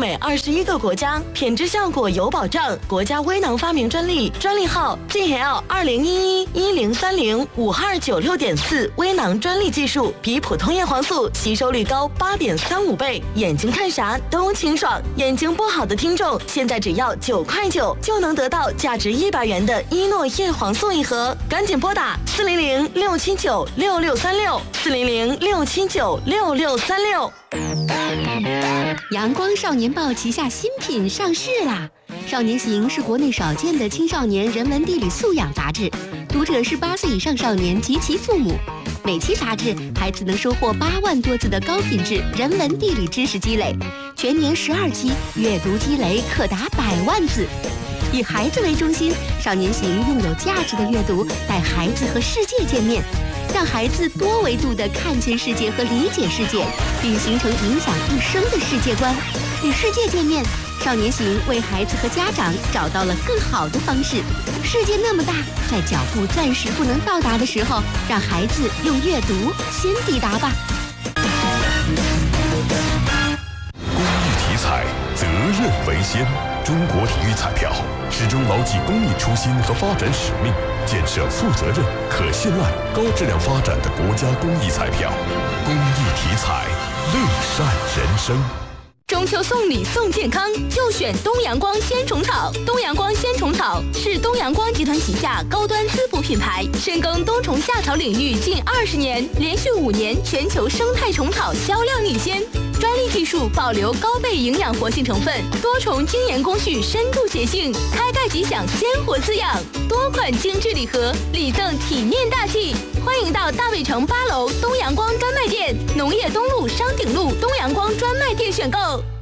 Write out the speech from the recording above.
美21个国家，品质效果有保障。国家微囊发明专利，专利号 GL201110305296.4，微囊专利技术比普通叶黄素吸收率高8.35倍，眼睛看啥都清爽。眼睛不好的听众，现在只要9块9就能得到价值100元的伊诺叶黄素一盒，赶紧拨打400-679-6636，400-679-6636。 阳光少年报旗下新品上市啦！少年行是国内少见的青少年人文地理素养杂志，读者是8岁以上少年及其父母。每期杂志，孩子能收获8万多字的高品质人文地理知识积累，全年12期，阅读积累可达100万字。以孩子为中心，少年行用有价值的阅读带孩子和世界见面，让孩子多维度地看见世界和理解世界，并形成影响一生的世界观。与世界见面，少年行为孩子和家长找到了更好的方式。世界那么大，在脚步暂时不能到达的时候，让孩子用阅读先抵达吧。 公益体彩，责任为先。中国体育彩票始终牢记公益初心和发展使命，建设负责任、可信赖、高质量发展的国家公益彩票。公益体彩，乐善人生。 中秋送礼送健康，就选东阳光鲜虫草。东阳光鲜虫草是东阳光集团旗下高端滋补品牌，深耕冬虫夏草领域近20年，连续5年全球生态虫草销量领先。专利技术保留高倍营养活性成分，多重精研工序深度洁净，开盖即享鲜活滋养。多款精致礼盒，礼赠体面大气。欢迎到大北城8楼东阳光专卖店、农业东路商鼎路东阳光专卖店选购。